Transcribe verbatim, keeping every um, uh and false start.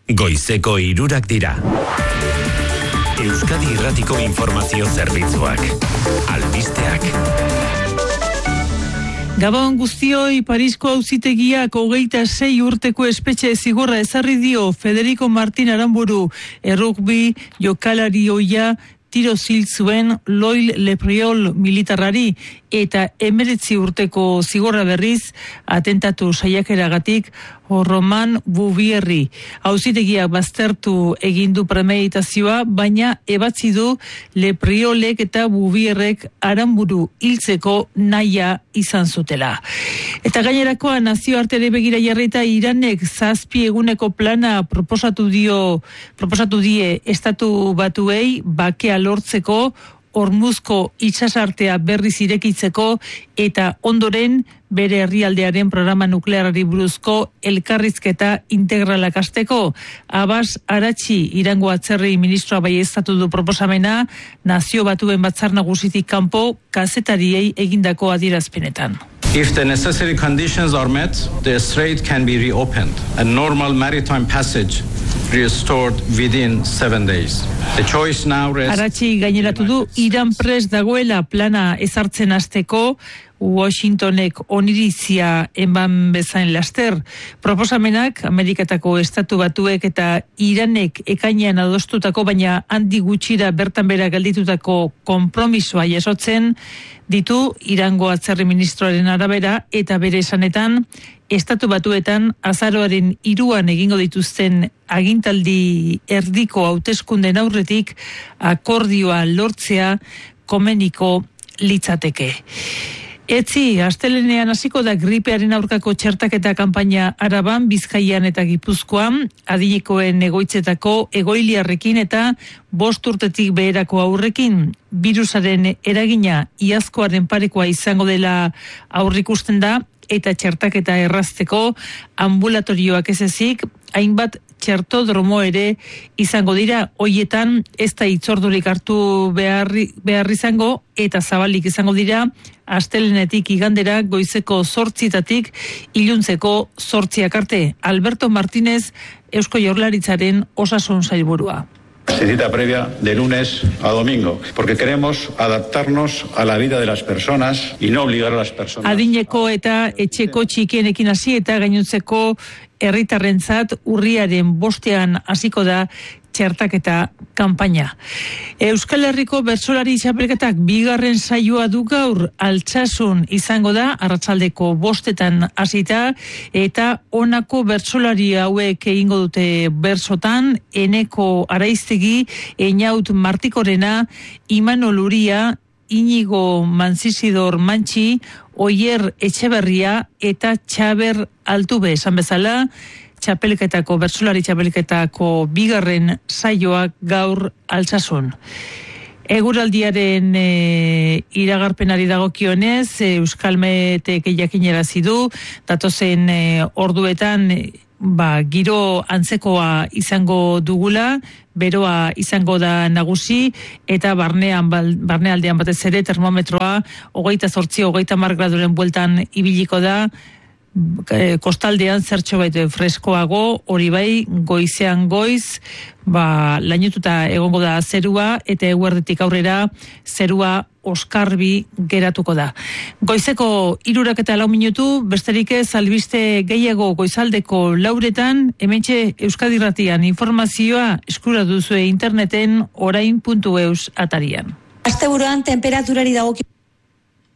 Goizeko hirurak dira. Euskadi Irratiko Informazio Zerbitzuak. Albisteak. Gabon guztioi, Parisko auzitegiak hogeita sei urteko espetxe zigorra ezarri dio Federico Martín Aramburu, errugbi jokalari ohia tiro zil zuen Loil Lepriol militarrari eta emeretzi urteko zigorra berriz atentatu saiakeragatik Roman Bubierri. Auzitegiak baztertu egin du premeditazioa, baina ebatzi du Lepriolek eta Bubierrek Aramburu hiltzeko nahia izan zutela. Eta gainerakoa nazioartere begira jarrita Iranek zazpi eguneko plana proposatu dio proposatu die estatu batuei bakea lortzeko, Hormuzko itsasartea berriz irekitzeko eta ondoren bere herrialdearen programa nuklearari buruzko elkarrizketa integralak hasteko. Abbas Arachi Irango atzerri ministroa baieztatu du proposamena Nazio Batuen Batzar Nagusitik kanpo kazetariei egindako adierazpenetan. If the necessary conditions are met, the strait can be reopened and normal maritime passage restored within seven days. The choice now rests... Arachi gaineratu du Iran prest dagoela plana ezartzen hasteko, Washingtonek onirizia eman bezain laster. Proposamenak Ameriketako estatu batuek eta Iranek ekainean adostutako, baina handi gutxira bertan bera gelditutako konpromisoa jasotzen ditu Irango atzerri ministroaren arabera, eta bere esanetan estatu batuetan azaroaren hiruan egingo dituzten agintaldi erdiko hauteskunden aurretik akordioa lortzea komeniko litzateke. Etzi, astelenean hasiko da gripearen aurkako txertaketa kanpaina Araban, Bizkaian eta Gipuzkoan, adinekoen egoitzetako egoiliarrekin eta bost urtetik beherako aurrekin. Birusaren eragina iazkoaren parekoa izango dela aurrikusten da, eta txertaketa errazteko ambulatorioak ez ezik, hainbat txertodromo ere izango dira. Hoietan ez da hitzordurik hartu behar, behar izango eta zabalik izango dira astelenetik igandera goizeko zortzitatik iluntzeko zortziak arte. Alberto Martínez, Eusko Jaurlaritzaren osasun sailburua. Se cita previa de lunes a domingo, porque queremos adaptarnos a la vida de las personas y no obligar a las personas. Adineko eta etxeko txikienekin hasi eta gainontzeko herritarrentzat urriaren bostean hasiko da txertaketa kanpaina. Euskal Herriko bertsolari txapelketak bigarren saioa du gaur, Altsasun izango da, arratsaldeko bostetan hasita, eta honako bertsolari hauek egingo dute bertsotan: Eneko Araiztegi, Einaut Martikorena, Imanol Uria, Inigo Manzizidor Mantxi, Oier Etxeberria eta Txaber Altube. Esan bezala, txapelketako, bertsolari txapelketako bigarren saioak gaur Altsasun. Eguraldiaren e, iragarpenari dagokionez, e, Euskalmetek jakinarazi du, datozen e, orduetan e, ba, giro antzekoa izango dugula, beroa izango da nagusi, eta barnean, barnealdean batez ere termometroa hogeita zortzi, hogeita hamar graduren bueltan ibiliko da. Kostaldean zertxo bait freskoago, hori bai, goizean goiz, ba, lainututa egongo da zerua, eta eguerditik aurrera zerua oskarbi geratuko da. Goizeko hirurak eta lau minutu, besterik ez albiste gehiago goizaldeko lauretan, hementxe Euskadi Irratian informazioa eskura duzue interneten orain puntu eus atarian. Asteburuan temperaturari dagokio